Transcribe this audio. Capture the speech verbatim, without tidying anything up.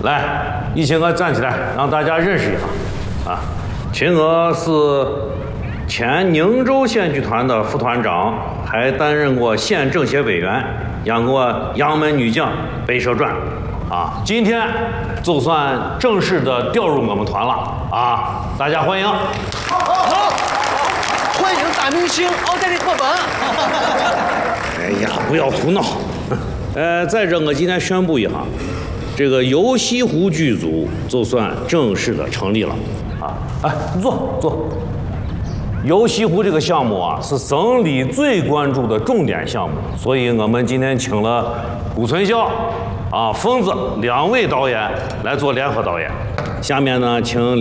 来，一起我站起来，让大家认识一下。啊，秦娥是前宁州县剧团的副团长，还担任过县政协委员，演过《杨门女将》《白蛇传》。啊，今天就算正式的调入我们团了啊！大家欢迎。 好，好，欢迎大明星奥黛丽·赫本。 哎呀，不要胡闹。呃，再者，我今天宣布一下，这个游西湖剧组就算正式的成立了啊！哎，坐坐。游西湖这个项目啊，是省里最关注的重点项目，所以我们今天请了顾存孝、啊疯子两位导演来做联合导演。下面呢，请。